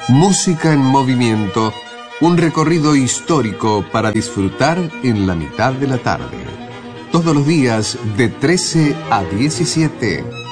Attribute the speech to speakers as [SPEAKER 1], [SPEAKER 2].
[SPEAKER 1] Música en movimiento, un recorrido histórico para disfrutar en la mitad de la tarde. Todos los días de 13 a 17.